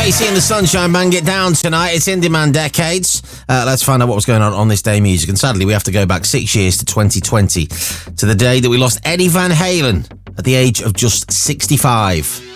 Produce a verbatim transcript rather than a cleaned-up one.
Casey and the Sunshine Band get down tonight. It's In Demand Decades. Uh, let's find out what was going on on this day in music. And sadly, we have to go back six years to twenty twenty, to the day that we lost Eddie Van Halen at the age of just sixty-five.